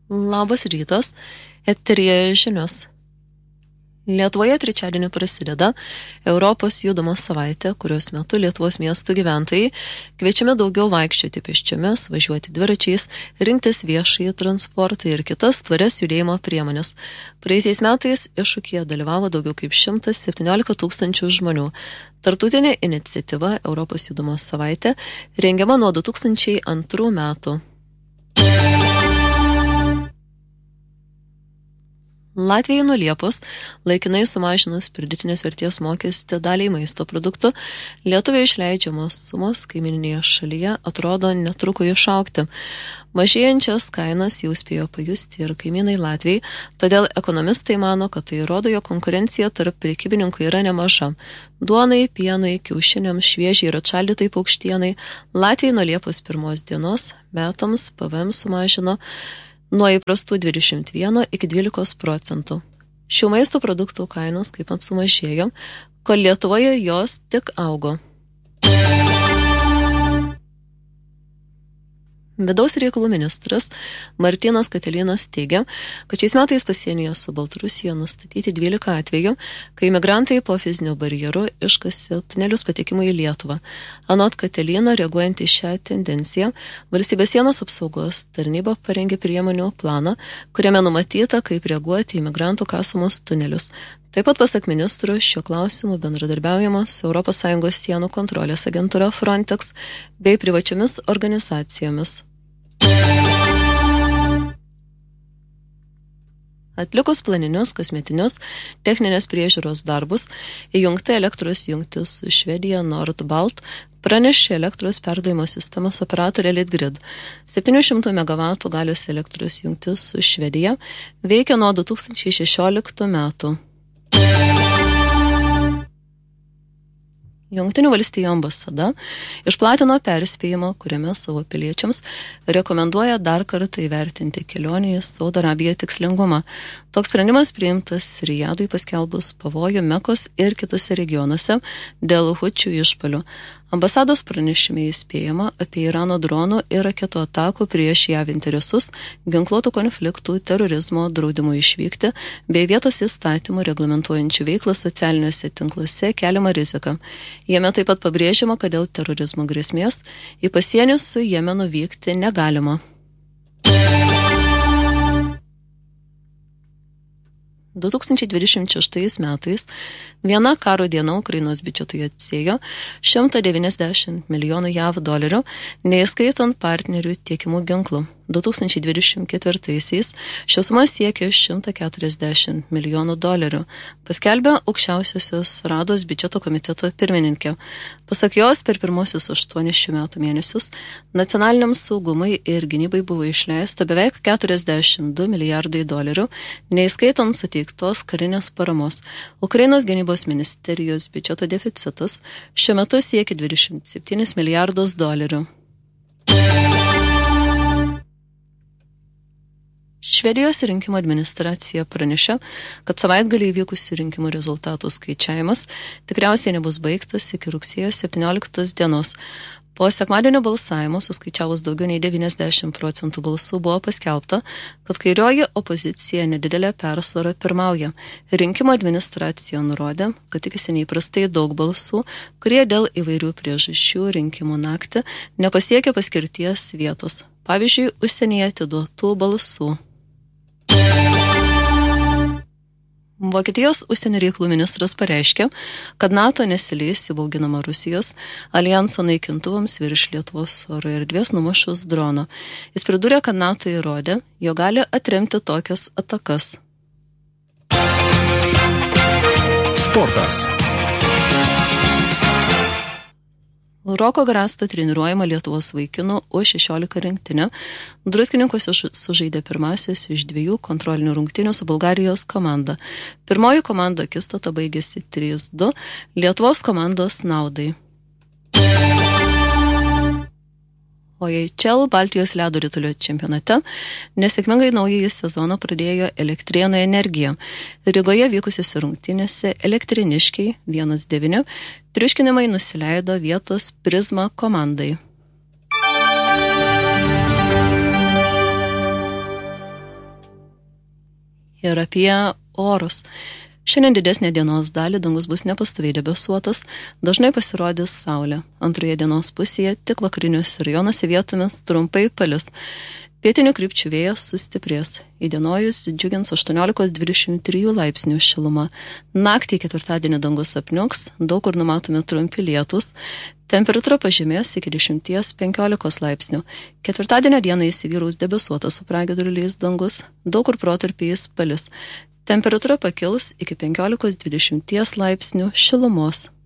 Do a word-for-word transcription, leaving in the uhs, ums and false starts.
Labas rytas, eteryje žinios. Lietuvoje trečiadienį prasideda Europos judumo savaitė, kurios metu Lietuvos miestų gyventojai kviečiami daugiau vaikščioti pėsčiomis, važiuoti dviračiais, rinktis viešąjį transportą ir kitas tvarias judėjimo priemonės. Praėjusiais metais iššūkyje dalyvavo daugiau kaip šimtas septyniolika tūkstančių žmonių. Tarptautinė iniciatyva Europos judumo savaitė rengiama nuo du tūkstančiai antrų metų. Latvijai nuo Liepos, laikinai sumažinus pridėtinės vertės mokestį daliai maisto produktų, Lietuvai išleidžiamos sumos kaimininėje šalyje atrodo netruko išaugti. Mažėjančias kainas jau spėjo pajusti ir kaimynai Latvijai, todėl ekonomistai mano, kad tai rodo, jog konkurencija tarp prekybininkų yra nemaža. Duonai, pienai, kiaušiniams, šviežiai ir atšaldytai paukštienai Latvijai nuo Liepos pirmos dienos metams P V M sumažino nuo įprastų dvidešimt vieno iki dvylikos procentų. Šių maisto produktų kainos kaip ant sumažėjo, kol Lietuvoje jos tik augo. Vidaus reikalų ministras Martynas Katilinas teigia, kad šiais metais pasienyje su Baltarusija nustatyti dvylika atvejų, kai migrantai po fizinio barjeru iškasė tunelius patekimui į Lietuvą. Anot Katilino, reaguojant į šią tendenciją, Valstybės sienos apsaugos tarnyba parengė priemonių planą, kuriame numatyta, kaip reaguoti į migrantų kasamus tunelius. Taip pat, pasak ministro, šiuo klausimu bendradarbiaujama su Europos Sąjungos sienų kontrolės agentūra Frontex bei privačiomis organizacijomis. Atlikus planinius, kasmetinius techninės priežiūros darbus, įjungta elektros jungtis su Švedija Nordbalt pranešė elektros perdavimo sistemos operatorė Litgrid. septynių šimtų megavatų galios elektros jungtis su Švedija veikia nuo du tūkstančiai šešioliktų metų. Jungtinių valstijų ambasada išplatino perspėjimą, kuriame savo piliečiams rekomenduoja dar kartą įvertinti kelionę į Saudo Arabiją tikslingumą. Toks sprendimas priimtas Rijadui paskelbus pavojų Mekos ir kitose regionuose dėl hučių išpuolių. Ambasados pranešime įspėjama apie Irano dronų ir raketų atakų prieš jav interesus, ginkluotų konfliktų, terorizmo, draudimų išvykti bei vietos įstatymų reglamentuojančių veiklą socialiniuose tinkluose keliamą riziką. Jame taip pat pabrėžiama, kad dėl terorizmo grėsmės į pasienį su Jemenu vykti negalima. du tūkstančiai dvidešimt šeštais metais viena karo diena Ukrainos biudžetui atsėjo šimtą devyniasdešimt milijonų jav dolerių, neįskaitant partnerių tiekimų ginklų. du tūkstančiai dvidešimt ketvirtaisiais šios sumos siekė šimtą keturiasdešimt milijonų dolerių, paskelbė aukščiausiosios Rados biudžeto komiteto pirmininkė. Pasak jos, per pirmosius aštuonis šių metų mėnesius nacionaliniam saugumui ir gynybai buvo išleista beveik keturiasdešimt du milijardai dolerių, neįskaitant suteiktos karinės paramos. Ukrainos gynybos ministerijos biudžeto deficitas šiuo metu siekia dvidešimt septynis milijardus dolerių. Švedijos rinkimų administracija pranešė, kad savaitgalį įvykusių rinkimų rezultatų skaičiavimas tikriausiai nebus baigtas iki rugsėjo septynioliktos dienos. Po sekmadienio balsavimo suskaičiavus daugiau nei devyniasdešimt procentų balsų buvo paskelbta, kad kairioji opozicija nedidelė persvara pirmauja. Rinkimų administracija nurodė, kad tikisi neįprastai daug balsų, kurie dėl įvairių priežasčių rinkimų naktį nepasiekė paskirties vietos. Pavyzdžiui, užsienyje atiduotų balsų. Vokietijos užsienio reikalų ministras pareiškė, kad NATO nesileis įbauginama Rusijos alijanso naikintuvams virš Lietuvos oro erdvės numušus droną. Jis pridūrė, kad NATO įrodė, jog gali atremti tokias atakas. Sportas. Roko Grasto treniruojama Lietuvos vaikinų U šešiolika rinktinė Druskininkuose sužaidė pirmasis iš dviejų kontrolinių rungtynių su Bulgarijos komanda. Pirmoji komanda akistata baigėsi trys du Lietuvos komandos naudai. O J Č L Baltijos ledo ritulio čempionate nesėkmingai naująjį sezoną pradėjo Elektrėnų Energija. Rygoje vykusiose rungtynėse elektrėniškiai vienas devyni triuškinimai nusileido vietos Prizma komandai. Ir apie orus. Šiandien didesnė dienos dalį dangus bus nepastoviai debesuotas, dažnai pasirodys saulė. Antroje dienos pusėje tik vakariniuose rajonuose vietomis trumpai palis. Pietinių krypčių vėjas sustiprės. Įdienojus džiugins aštuoniolika dvidešimt trijų laipsnių šiluma. Naktį ketvirtadienį dangus apniuks, daug kur numatomi trumpi lietūs. Temperatūra pažemės iki dešimt penkiolika laipsnių. Ketvirtadienio dieną įsivyraus debesuotas su pragiedruliais dangus, daug kur protarpiais palis. Temperatūra pakils iki penkiolikos dvidešimties laipsnių šilumos.